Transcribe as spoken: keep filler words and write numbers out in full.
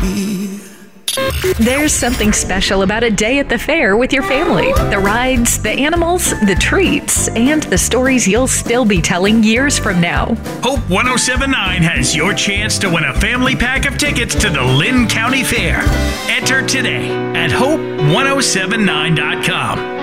There's something special about a day at the fair with your family. The rides, the animals, the treats, and the stories you'll still be telling years from now. Hope one oh seven point nine has your chance to win a family pack of tickets to the Lynn County Fair. Enter today at hope one oh seven nine dot com.